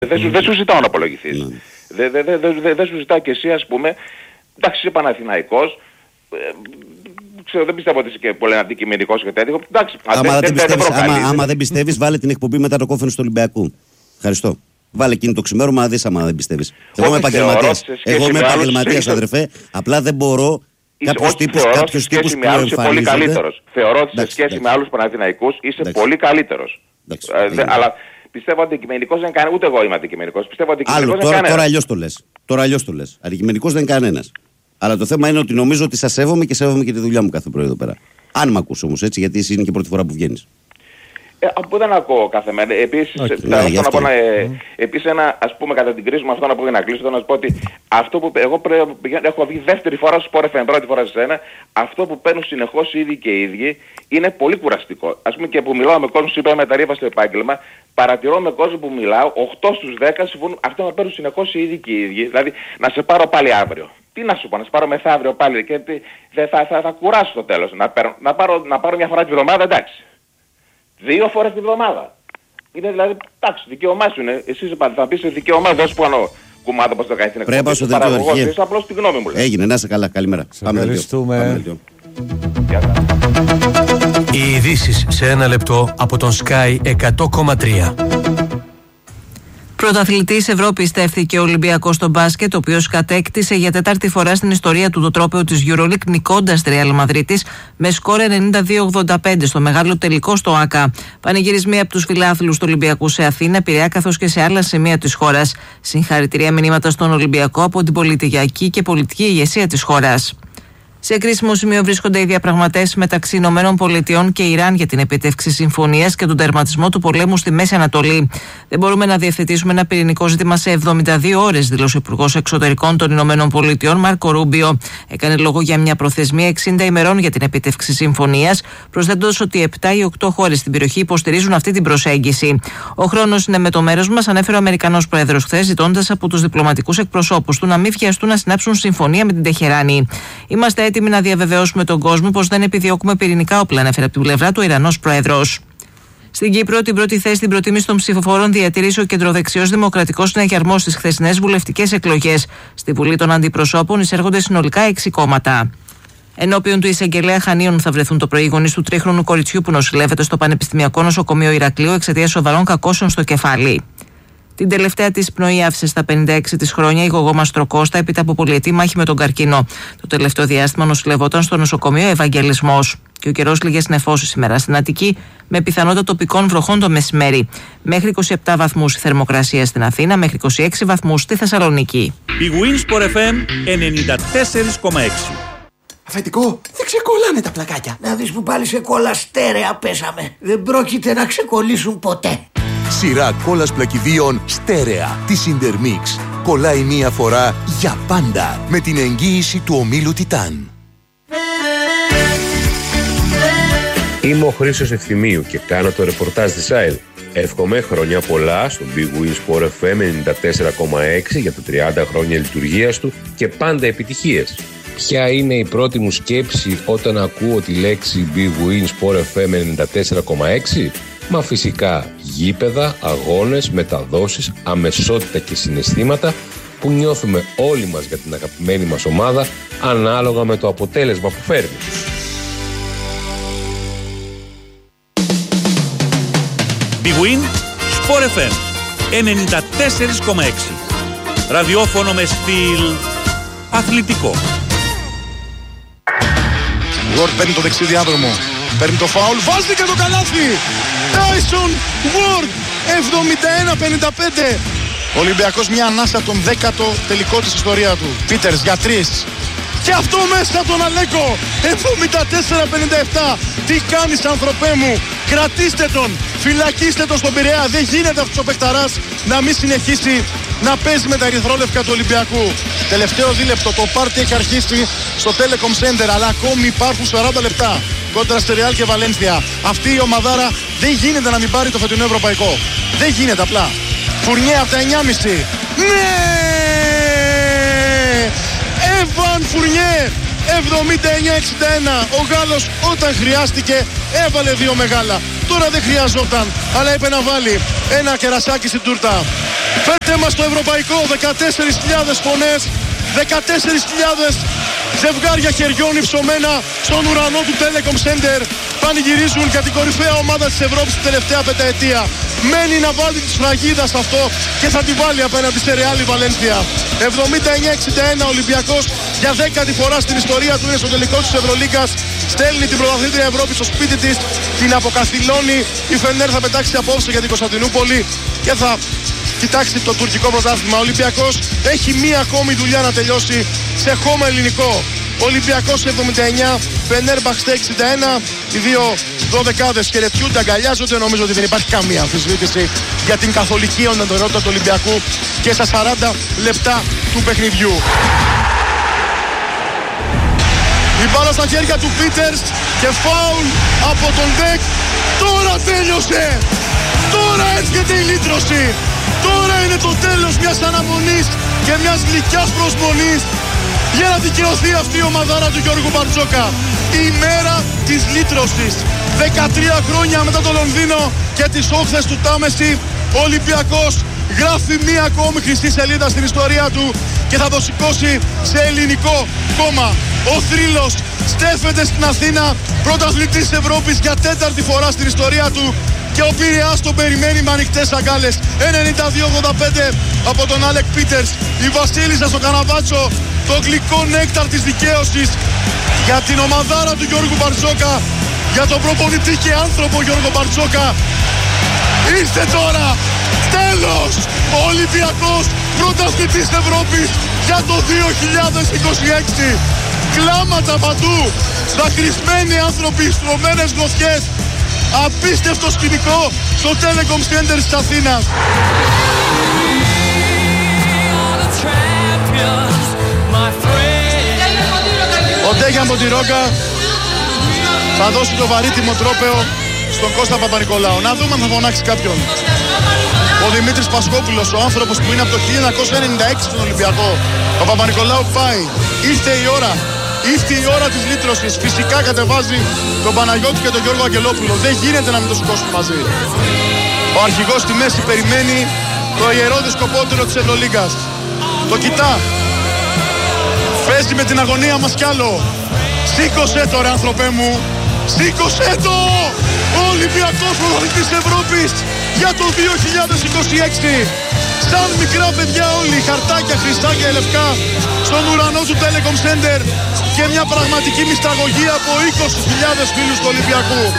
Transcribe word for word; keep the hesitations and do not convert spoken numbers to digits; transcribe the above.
Δεν σου, δε σου ζητάω να απολογηθείς. Mm. Δεν δε, δε, δε, δε, δε σου ζητάω και εσύ, ας πούμε, εντάξει, είσαι Παναθηναϊκός, ε, ξέρω, δεν πιστεύω ότι είσαι και πολύ αντικειμενικός και τέτοιο. Εντάξει, άμα δεν, δεν, πιστεύεις, δεν άμα, άμα δεν πιστεύεις, βάλε την εκπομπή μετά το κόφενο του Ολυμπιακού. Ευχαριστώ. Βάλε εκείνο το ξημέρωμα να δεις άμα δεν πιστεύεις. Εγώ είμαι επαγγελματίας. Εγώ είμαι επαγγελματίας, αδερφέ. Απλά δεν μπορώ. Κάποιος τύπος, κάποιος τύπος που εμφανίζεται. Πολύ καλύτερος. Θεωρώ ότι σε σχέση με άλλους Παναθηναϊκούς είσαι πολύ καλύτερος. Αλλά πιστεύω ότι αντικειμενικός δεν κάνει. Ούτε εγώ είμαι αντικειμενικός. Πιστεύω ότι αντικειμενικός δεν κάνει. Τώρα αλλιώς το λες. Τώρα αλλιώς το λες. Αντικειμενικός δεν είναι κανένας. Αλλά το θέμα είναι ότι νομίζω ότι σας σέβομαι και σέβομαι και τη δουλειά μου κάθε πρωί εδώ πέρα. Αν μ' ακούς όμως έτσι, γιατί εσύ είναι και η πρώτη φορά που βγαίνεις. Ε, από δεν ακούω κάθε μέρα. Επίσης, okay. θα ναι, να πω, ε, mm. επίσης ένα, ας πούμε, κατά την κρίση μου αυτό να πω για να κλείσω, θέλω να σου πω ότι αυτό που εγώ πρέπει, έχω βγει δεύτερη φορά στο Sport εφ εμ, πρώτη φορά σε ένα, αυτό που παίρνουν συνεχώς οι ίδιοι και οι ίδιοι είναι πολύ κουραστικό. Ας πούμε και που μιλάω με κόσμο που είπε μεταρρύθμιση στο επάγγελμα, παρατηρώ με κόσμο που μιλάω, οκτώ στους δέκα συμφωνούν, αυτό να παίρνουν συνεχώς οι ίδιοι και οι ίδιοι. Δηλαδή να σε πάρω πάλι αύριο. Τι να σου πω, να σε πάρω μεθαύριο πάλι και θα, θα, θα, θα κουράσω στο τέλος. Να, παίρνω, να, πάρω, να πάρω μια φορά τη βδομάδα, εντάξει. Δύο φορές τη βδομάδα. Είναι δηλαδή, εντάξει, δικαίωμά σου είναι. Εσύ θα πεις δικαίωμά, δώσ' που ανώ κουμάδο πως το κάνει την εκπομπή. Πρέπει να παραγωγός, είσαι απλώς τη γνώμη μου. Λέει. Έγινε, να είσαι καλά, καλημέρα. Σε πάμε ευχαριστούμε. Οι ειδήσεις σε ένα λεπτό από τον Sky εκατό κόμμα τρία. Πρωταθλητής Ευρώπης στέφθηκε ο Ολυμπιακός στο μπάσκετ, ο οποίος κατέκτησε για τέταρτη φορά στην ιστορία του το τρόπαιο της EuroLeague, νικώντας τη Ρεάλ Μαδρίτης με σκορ ενενήντα δύο ογδόντα πέντε στο μεγάλο τελικό στο ΆΚΑ. Πανηγυρισμοί από τους φιλάθλους του Ολυμπιακού σε Αθήνα, Πειραιά καθώς και σε άλλα σημεία της χώρας. Συγχαρητήρια μηνύματα στον Ολυμπιακό από την πολιτιακή και πολιτική ηγεσία της χώρας. Σε κρίσιμο σημείο βρίσκονται οι διαπραγματεύσεις μεταξύ Ηνωμένων Πολιτειών και Ιράν για την επίτευξη συμφωνίας και τον τερματισμό του πολέμου στη Μέση Ανατολή. Δεν μπορούμε να διευθετήσουμε ένα πυρηνικό ζήτημα σε εβδομήντα δύο ώρες, δήλωσε ο Υπουργός Εξωτερικών των Ηνωμένων Πολιτειών Μάρκο Ρούμπιο. Έκανε λόγο για μια προθεσμία εξήντα ημερών για την επίτευξη συμφωνίας, προσθέτοντας ότι επτά ή οκτώ χώρες στην περιοχή υποστηρίζουν αυτή την προσέγγιση. Ο χρόνος είναι με το μέρος μας, ανέφερε ο Αμερικανός Πρόεδρος χθες, ζητώντας από τους διπλωματικούς εκπροσώπους του να μην βιαστούν να συνάψουν συμφωνία με την Τεχεράνη. Είμαστε έτοιμοι να διαβεβαιώσουμε τον κόσμο πως δεν επιδιώκουμε πυρηνικά όπλα, ανέφερε από την πλευρά του ο Ιρανός Πρόεδρος. Στην Κύπρο, την πρώτη θέση στην προτίμηση των ψηφοφόρων διατηρήσε ο κεντροδεξιός Δημοκρατικός Συναγερμός στις χθεσινές βουλευτικές εκλογές. Στη Βουλή των Αντιπροσώπων εισέρχονται συνολικά έξι κόμματα. Ενώπιον του εισαγγελέα Χανίων θα βρεθούν το πρωί οι γονείς του τρίχρονου κοριτσιού που νοσηλεύεται στο Πανεπιστημιακό Νοσοκομείο Ηρακλείου εξαιτίας σοβαρών κακώσεων στο κεφάλι. Την τελευταία της πνοή άφησε στα πενήντα έξι της χρόνια η γογό Μαστροκώστα έπειτα από πολυετή μάχη με τον καρκίνο. Το τελευταίο διάστημα νοσηλευόταν στο νοσοκομείο Ευαγγελισμός. Και ο καιρός λίγες νεφώσεις σήμερα στην Αττική, με πιθανότητα τοπικών βροχών το μεσημέρι. Μέχρι είκοσι επτά βαθμούς η θερμοκρασία στην Αθήνα, μέχρι είκοσι έξι βαθμούς στη Θεσσαλονίκη. Η Winsport εφ εμ ενενήντα τέσσερα κόμμα έξι. Αφεντικό, δεν ξεκολλάνε τα πλακάκια. Να δεις που πάλι σε κόλλα στέρεα πέσαμε. Δεν πρόκειται να ξεκολλήσουν ποτέ. Σειρά κόλλας πλακιδίων στέρεα της Intermix. Κολλάει μία φορά για πάντα με την εγγύηση του ομίλου Τιτάν. Είμαι ο Χρήστος Ευθυμίου και κάνω το ρεπορτάζ της ΑΕΛ. Εύχομαι χρόνια πολλά στο Big Win Sport εφ εμ ενενήντα τέσσερα κόμμα έξι για τα τριάντα χρόνια λειτουργίας του και πάντα επιτυχίες. Ποια είναι η πρώτη μου σκέψη όταν ακούω τη λέξη Big Win Sport εφ εμ ενενήντα τέσσερα κόμμα έξι? Μα φυσικά γήπεδα, αγώνες, μεταδόσεις, αμεσότητα και συναισθήματα που νιώθουμε όλοι μας για την αγαπημένη μας ομάδα ανάλογα με το αποτέλεσμα που φέρνει. Big Win Sport εφ εμ ενενήντα τέσσερα κόμμα έξι. Ραδιόφωνο με στυλ αθλητικό. Ward παίρνει το δεξί διάδρομο. Παίρνει το φάουλ, βάζει και το καλάθι! Tyson Ward, εβδομήντα ένα πενήντα πέντε. Ο Ολυμπιακός μια ανάσα τον δέκατο τελικό της ιστορία του. Πίτερς για τρεις. Και αυτό μέσα τον Αλέκο, εβδομήντα τέσσερα πενήντα επτά. Τι κάνεις άνθρωπέ μου, κρατήστε τον, φυλακίστε τον στον Πειραιά. Δεν γίνεται αυτός ο παιχταράς να μην συνεχίσει να παίζει με τα ερυθρόλευκα του Ολυμπιακού. Τελευταίο δίλεπτο, το πάρτι έχει αρχίσει στο Telecom Center, αλλά ακόμη υπάρχουν σαράντα λεπτά κόντρα στη Ρεάλ και Βαλένθια. Αυτή η ομαδάρα δεν γίνεται να μην πάρει το φετινό ευρωπαϊκό. Δεν γίνεται απλά. Φουρνιέ από τα εννιά και μισή. Ναι! Εβαν Φουρνιέ, εβδομήντα εννιά εξήντα ένα. Ο Γάλλος όταν χρειάστηκε έβαλε δύο μεγάλα. Τώρα δεν χρειαζόταν, αλλά είπε να βάλει ένα κερασάκι στην τούρτα. Φέρτε μας το ευρωπαϊκό, δεκατέσσερις χιλιάδες φωνές, δεκατέσσερις χιλιάδες ζευγάρια χεριών υψωμένα στον ουρανό του Telecom Center πανηγυρίζουν για την κορυφαία ομάδα της Ευρώπης την τελευταία πενταετία. Μένει να βάλει τη σφραγίδα σε αυτό και θα τη βάλει απέναντι σε Real Βαλένθια. εβδομήντα εννιά εξήντα ένα Ολυμπιακός για δέκατη φορά στην ιστορία του είναι στο τελικό της Ευρωλίγκας. Στέλνει την πρωταθλήτρια Ευρώπη στο σπίτι της, την αποκαθιλώνει. Η Φενέρ θα πετάξει απόψε για την Κωνσταντινούπολη και θα κοιτάξει το τουρκικό πρωτάθλημα. Ο Ολυμπιακός έχει μία ακόμη δουλειά να τελειώσει σε χώμα ελληνικό. Ολυμπιακός εβδομήντα εννιά, Φενέρ Μπαχστέ εξήντα ένα. Οι δύο δωδεκάδες χαιρετιούνται, αγκαλιάζονται. Νομίζω ότι δεν υπάρχει καμία αμφισβήτηση για την καθολική οντοτηρότητα του Ολυμπιακού και στα σαράντα λεπτά του παιχνιδιού. Η μπάλα στα χέρια του Πίτερς και φάουλ από τον Ντεκ. Τώρα τέλειωσε! Τώρα έρχεται η λύτρωση! Τώρα είναι το τέλος μιας αναμονής και μιας γλυκιάς προσμονής για να δικαιωθεί αυτή η ομαδάρα του Γιώργου Μπαρτζόκα. Η μέρα της λύτρωσης. δεκατρία χρόνια μετά το Λονδίνο και τις όχθες του Τάμεση, ο Ολυμπιακός γράφει μία ακόμη χρυσή σελίδα στην ιστορία του και θα το σηκώσει σε ελληνικό κόμμα. Ο θρύλος στέφεται στην Αθήνα, πρωταθλητής Ευρώπης για τέταρτη φορά στην ιστορία του και ο Πειραιάς τον περιμένει με ανοιχτές αγκάλες. ενενήντα δύο ογδόντα πέντε από τον Άλεκ Πίτερς. Η Βασίλισσα στο Καναβάτσο, το γλυκό νέκταρ της δικαίωσης για την ομαδάρα του Γιώργου Μπαρτζόκα, για τον προπονητή και άνθρωπο Γιώργο Μπαρτζόκα. Ήρθε τώρα, τέλος, ο Ολυμπιακός πρωταθλητής Ευρώπης για το δύο χιλιάδες είκοσι έξι. Κλάματα παντού, δακρυσμένοι άνθρωποι, στρωμένες γροθιές. Απίστευτο σκηνικό στο Telecom Center της Αθήνας. Ο Ντέγιαν Μοντιρόγκα θα δώσει το βαρύτιμο τρόπαιο στον Κώστα Παπα-Νικολάου. Να δούμε αν θα φωνάξει κάποιον. Ο Δημήτρης Πασχόπουλος, ο άνθρωπος που είναι από το χίλια εννιακόσια ενενήντα έξι στον Ολυμπιακό. Ο Παπα-Νικολάου πάει. Ήρθε η ώρα. Ήρθε η ώρα της λύτρωσης. Φυσικά κατεβάζει τον Παναγιώτη και τον Γιώργο Αγγελόπουλο. Δεν γίνεται να μην το σηκώσουν μαζί. Ο αρχηγός στη μέση περιμένει το ιερό δισκοπότερο της Ευρωλίγκας. Το κοιτά. Παίζει με την αγωνία μας κι άλλο. Σήκωσέ το ρε άνθρωπέ μου. Σήκωσέ το! Ο Ολυμπιακός πρωταθλητής Ευρώπης για το δύο χιλιάδες είκοσι έξι. Σαν μικρά παιδιά όλοι, χαρτάκια, χρυσάκια, λευκά, στον ουρανό του Telecom Center και μια πραγματική μυσταγωγή από είκοσι χιλιάδες φίλους του Ολυμπιακού.